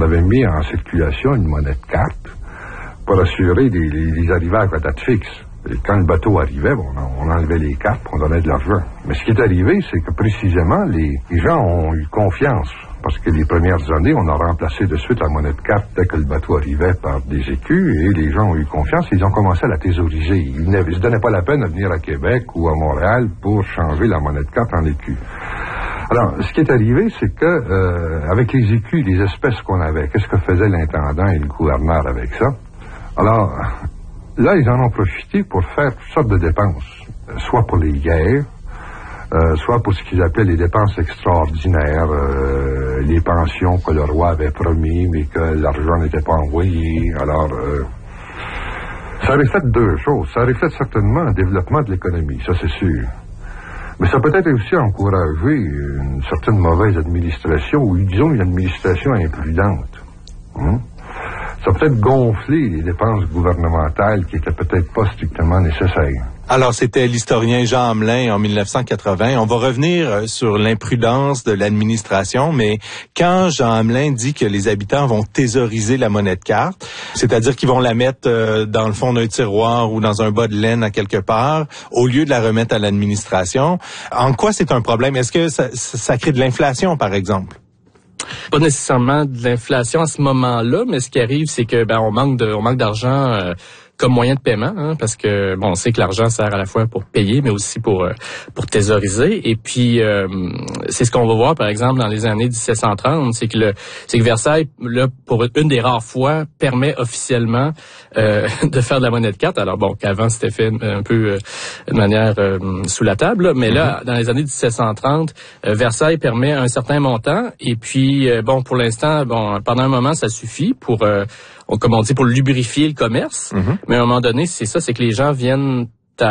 on avait mis en circulation une monnaie de carte pour assurer les arrivages à date fixe. Et quand le bateau arrivait, on enlevait les cartes, on donnait de l'argent. Mais ce qui est arrivé, c'est que précisément, les gens ont eu confiance. Parce que les premières années, on a remplacé de suite la monnaie de carte dès que le bateau arrivait par des écus, et les gens ont eu confiance, et ils ont commencé à la thésauriser. Ils ne se donnaient pas la peine de venir à Québec ou à Montréal pour changer la monnaie de carte en écus. Alors, ce qui est arrivé, c'est que avec les écus, les espèces qu'on avait, qu'est-ce que faisait l'intendant et le gouverneur avec ça? Alors, là, ils en ont profité pour faire toutes sortes de dépenses, soit pour les guerres, soit pour ce qu'ils appelaient les dépenses extraordinaires, les pensions que le roi avait promis, mais que l'argent n'était pas envoyé. Alors, ça reflète deux choses. Ça reflète certainement un développement de l'économie, ça c'est sûr. Mais ça peut être aussi encourager une certaine mauvaise administration, ou disons une administration imprudente. Ça peut être gonfler les dépenses gouvernementales qui étaient peut-être pas strictement nécessaires. Alors, c'était l'historien Jean Hamelin en 1980. On va revenir sur l'imprudence de l'administration, mais quand Jean Hamelin dit que les habitants vont thésauriser la monnaie de carte, c'est-à-dire qu'ils vont la mettre dans le fond d'un tiroir ou dans un bas de laine à quelque part, au lieu de la remettre à l'administration, en quoi c'est un problème? Est-ce que ça crée de l'inflation, par exemple? Pas nécessairement de l'inflation à ce moment-là, mais ce qui arrive, c'est que on manque d'argent comme moyen de paiement, parce que on sait que l'argent sert à la fois pour payer, mais aussi pour thésauriser. Et puis c'est ce qu'on va voir par exemple dans les années 1730, c'est que Versailles, là, pour une des rares fois, permet officiellement de faire de la monnaie de carte. Alors qu'avant c'était fait un peu de manière sous la table, là, mais là dans les années 1730, Versailles permet un certain montant. Et puis pour l'instant, pendant un moment ça suffit pour comme on dit, pour lubrifier le commerce. Mais à un moment donné, c'est que les gens viennent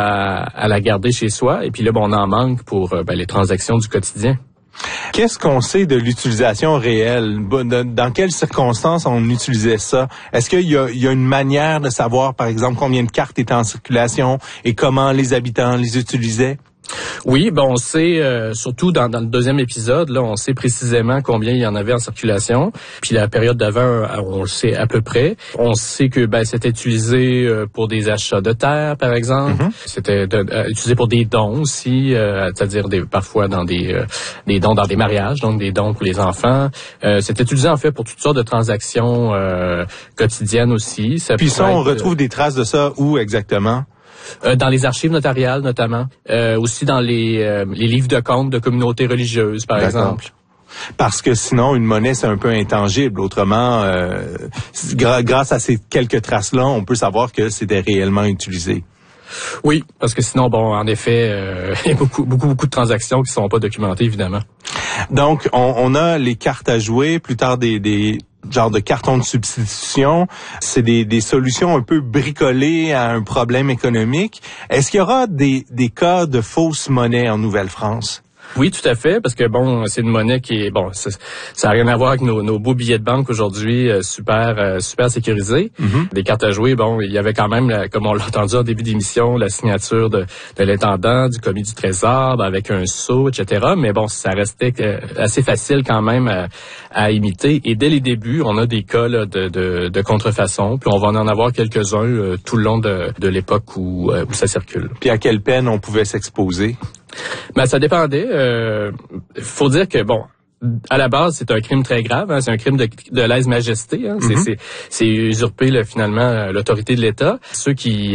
à la garder chez soi. Et puis là, on en manque pour les transactions du quotidien. Qu'est-ce qu'on sait de l'utilisation réelle? Dans quelles circonstances on utilisait ça? Est-ce qu'il y a une manière de savoir, par exemple, combien de cartes étaient en circulation et comment les habitants les utilisaient? Oui, on sait, surtout dans le deuxième épisode, là, on sait précisément combien il y en avait en circulation. Puis la période d'avant, on le sait à peu près. On sait que c'était utilisé pour des achats de terre, par exemple. C'était utilisé pour des dons aussi, c'est-à-dire parfois dans des dons dans des mariages, donc des dons pour les enfants. C'était utilisé en fait pour toutes sortes de transactions quotidiennes aussi. Puis ça, on retrouve des traces de ça où exactement? Dans les archives notariales notamment, aussi dans les livres de comptes de communautés religieuses, par exemple. Parce que sinon, une monnaie, c'est un peu intangible. Autrement, grâce à ces quelques traces-là, on peut savoir que c'était réellement utilisé. Oui, parce que sinon, en effet, il y a beaucoup de transactions qui ne sont pas documentées, évidemment. Donc, on a les cartes à jouer, plus tard des genre de cartons de substitution. C'est des solutions un peu bricolées à un problème économique. Est-ce qu'il y aura des cas de fausses monnaies en Nouvelle-France? Oui, tout à fait, parce que c'est une monnaie qui est ça n'a rien à voir avec nos beaux billets de banque aujourd'hui, super sécurisés. Des cartes à jouer, il y avait quand même, comme on l'a entendu en début d'émission, la signature de l'intendant, du commis du trésor, avec un sceau, etc. Mais ça restait assez facile quand même à imiter. Et dès les débuts, on a des cas là, de contrefaçon, puis on va en avoir quelques-uns tout le long de l'époque où ça circule. Puis à quelle peine on pouvait s'exposer? Ça dépendait. Faut dire que à la base, c'est un crime très grave. C'est un crime de lèse-majesté. C'est usurper finalement l'autorité de l'État. Ceux qui,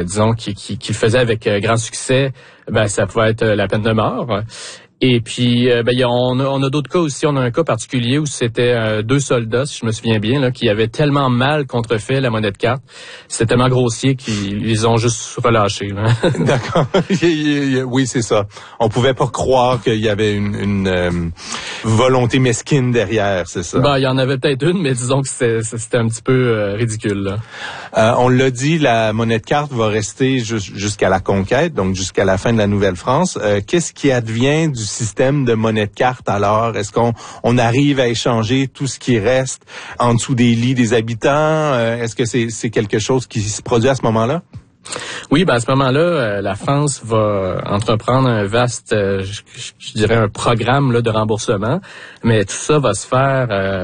qui le faisaient avec grand succès, ça pouvait être la peine de mort. Et puis, on a d'autres cas aussi. On a un cas particulier où c'était 2 soldats, si je me souviens bien, là, qui avaient tellement mal contrefait la monnaie de carte. C'était tellement grossier qu'ils les ont juste relâchés. D'accord. Oui, c'est ça. On pouvait pas croire qu'il y avait une volonté mesquine derrière, c'est ça? Il y en avait peut-être une, mais disons que c'était un petit peu ridicule, là. On l'a dit, la monnaie de carte va rester jusqu'à la conquête, donc jusqu'à la fin de la Nouvelle-France. Qu'est-ce qui advient du système de monnaie de carte alors? Est-ce qu'on arrive à échanger tout ce qui reste en dessous des lits des habitants? Est-ce que c'est quelque chose qui se produit à ce moment-là? Oui, à ce moment-là, la France va entreprendre un vaste, je dirais un programme là, de remboursement, mais tout ça va se faire